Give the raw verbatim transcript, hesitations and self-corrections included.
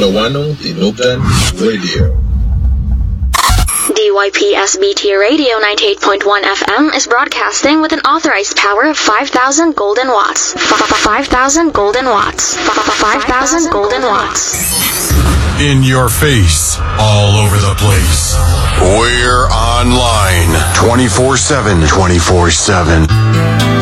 Tawanong Tinugan Radio. D Y P S B T Radio ninety-eight point one F M is broadcasting with an authorized power of five thousand golden watts. five thousand golden watts. five thousand golden watts. In your face, all over the place. We're online twenty-four seven. twenty-four seven.